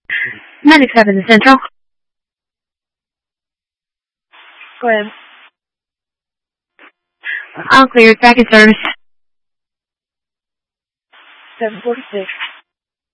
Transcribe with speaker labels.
Speaker 1: Medic 7 to Central.
Speaker 2: Go ahead.
Speaker 1: All clear. Back in service.
Speaker 2: 746.